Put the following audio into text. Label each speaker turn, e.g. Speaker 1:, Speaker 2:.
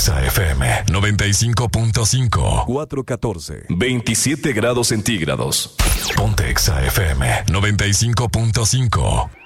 Speaker 1: Exa FM 95.5.
Speaker 2: 414.
Speaker 3: 27 grados centígrados.
Speaker 1: Ponte Exa FM 95.5.